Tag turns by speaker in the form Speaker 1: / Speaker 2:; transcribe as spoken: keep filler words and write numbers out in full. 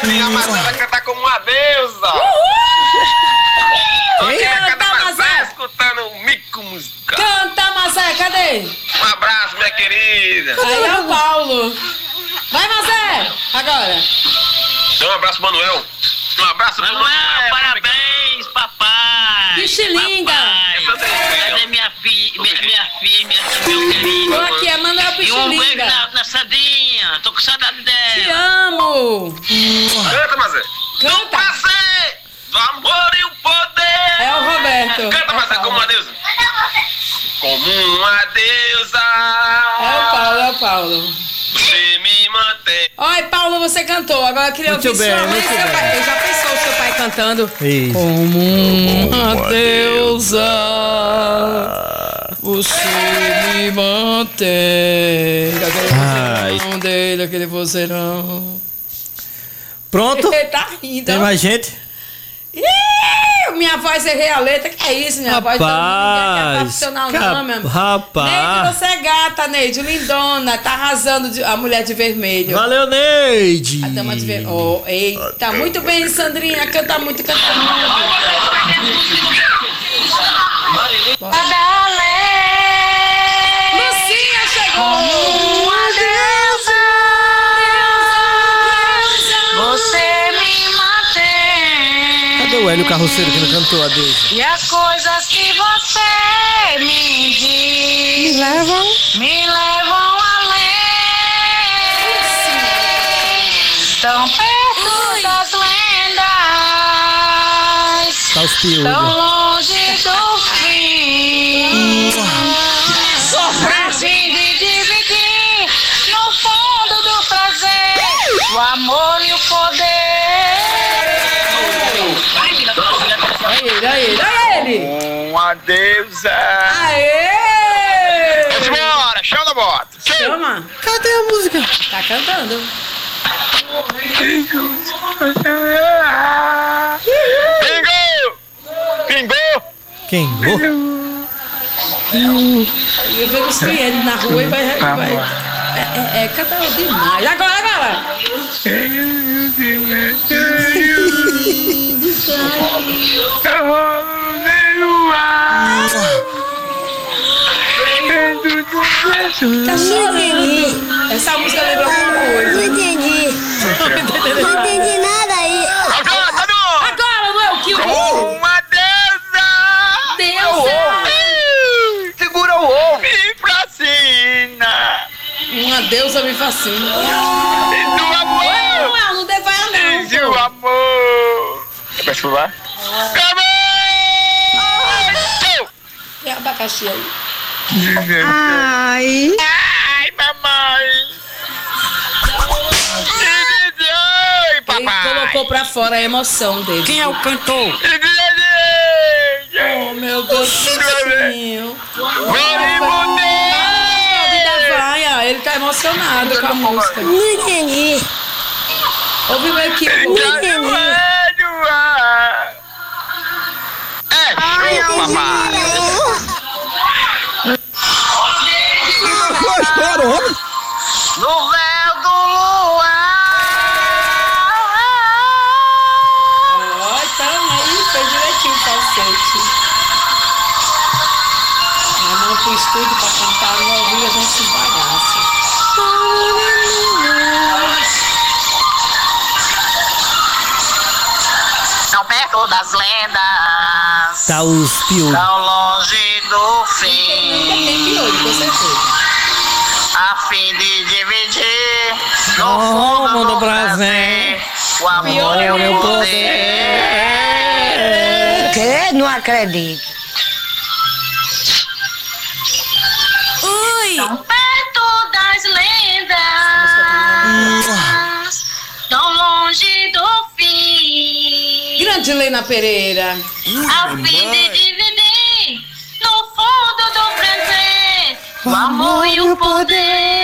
Speaker 1: Minha Mazé vai cantar como uma deusa.
Speaker 2: Quem
Speaker 1: Canta,
Speaker 2: canta,
Speaker 1: Mazé,
Speaker 2: Mazé?
Speaker 1: escutando o mico musical.
Speaker 2: Canta, Mazé, cadê?
Speaker 1: Um abraço, minha querida.
Speaker 2: Aí é o Paulo. Vai, Mazé! Agora.
Speaker 1: Dá um abraço, Manuel. Um abraço, pro
Speaker 3: Manuel, parabéns, papai.
Speaker 2: Que xilinga.
Speaker 3: Papai. Cadê minha filha, minha, minha filha, minha, meu querido?
Speaker 2: Tô aqui, é Manuel
Speaker 3: E um beijo
Speaker 2: Pichilinga.
Speaker 3: na, na Sandinha, tô com saudade
Speaker 2: Te
Speaker 3: dela.
Speaker 2: amo.
Speaker 1: Canta, Mazé.
Speaker 2: Canta.
Speaker 1: Prazer do amor e o poder.
Speaker 2: É o Roberto.
Speaker 1: Canta,
Speaker 2: É o
Speaker 1: Mazé,
Speaker 2: Paulo.
Speaker 1: como uma deusa. Como uma deusa.
Speaker 2: É o Paulo, é o Paulo.
Speaker 1: Você me mantém.
Speaker 2: Oi, Paulo, você cantou. Agora eu queria
Speaker 4: Muito
Speaker 2: ouvir
Speaker 4: bem,
Speaker 2: sua mãe e
Speaker 4: muito
Speaker 2: seu
Speaker 4: bem.
Speaker 2: pai. Já pensou o seu pai cantando?
Speaker 4: Isso.
Speaker 2: Como uma deusa, você me mantém.
Speaker 4: Ai.
Speaker 2: Aquele dele, aquele vozeirão.
Speaker 4: Pronto?
Speaker 2: Ele tá rindo.
Speaker 4: Tem mais gente?
Speaker 2: Ih, minha voz errei a letra. Que é isso, minha voz não é
Speaker 4: Rapaz,
Speaker 2: profissional
Speaker 4: cap-
Speaker 2: não, meu amor.
Speaker 4: rapaz.
Speaker 2: Neide, você é gata, Neide, lindona. Tá arrasando de- a mulher de vermelho.
Speaker 4: Valeu, Neide.
Speaker 2: A dama de vermelho. Oh, eita, muito bem, Sandrinha. Canta muito, canta muito. Lucinha chegou.
Speaker 5: Uma deusa, você me mantém.
Speaker 4: Cadê o Hélio Carroceiro que não cantou a Deus?
Speaker 5: E as coisas que você me diz
Speaker 2: Me levam.
Speaker 5: me levam além. Tão perto das lendas,
Speaker 4: Tá os piolhos.
Speaker 5: tão longe do fim. Pra fim de dividir no fundo do prazer, o amor e o poder.
Speaker 2: Olha ele, olha ele, olha ele.
Speaker 1: Uma deusa.
Speaker 2: Aê!
Speaker 1: Bora, chama da bota.
Speaker 2: Chama.
Speaker 4: Cadê a música?
Speaker 2: Tá cantando.
Speaker 1: Pingou! Pingou!
Speaker 4: Quem? Oh,
Speaker 2: Eu vejo os clientes na rua e vai. vai é, é, é canta demais. Agora, agora. Tá chorando. Essa música lembra alguma coisa.
Speaker 6: Não entendi. Não entendi nada aí.
Speaker 1: Agora, tá no...
Speaker 2: Agora, não é o que o
Speaker 1: Uma deusa!
Speaker 2: Deus.
Speaker 1: Segura o ovo! Vem pra cima!
Speaker 2: Uma deusa me fascina.
Speaker 1: Do
Speaker 2: Oi,
Speaker 1: amor!
Speaker 2: Manuel, não devaia não.
Speaker 1: Do
Speaker 2: pô.
Speaker 1: amor! Quer celular? Acabou!
Speaker 2: Tem abacaxi aí.
Speaker 6: Ai.
Speaker 1: Ai, mamãe! Oi,
Speaker 2: Ele
Speaker 1: papai!
Speaker 2: colocou pra fora a emoção dele.
Speaker 4: quem é o cantor?
Speaker 2: Oh, meu Deus do céu.
Speaker 1: Vamos
Speaker 2: A vida vai, ó. Ele tá emocionado com a música.
Speaker 6: Não entendi.
Speaker 2: Ouve o equipe.
Speaker 6: Não entendi.
Speaker 1: É, show, papai!
Speaker 4: Chorou?
Speaker 5: No véu do luar.
Speaker 2: Ó, então aí fez direitinho o falsete. A mão pro estúdio pra cantar no ao vivo, a gente se bagaça.
Speaker 5: Tão perto das lendas,
Speaker 4: Tá os piolhos.
Speaker 5: tão longe do
Speaker 2: Tem
Speaker 5: fim,
Speaker 2: piolho, com certeza.
Speaker 5: a fim de dividir no
Speaker 4: Oh,
Speaker 5: fundo
Speaker 4: mundo
Speaker 5: do
Speaker 4: prazer,
Speaker 5: prazer, o amor e o poder.
Speaker 6: Que? Não acredito. Ui.
Speaker 5: Tão perto das lendas, tão longe do fim,
Speaker 2: Grande Lena Pereira.
Speaker 5: a fim de dividir no fundo do prazer, o amor e o poder.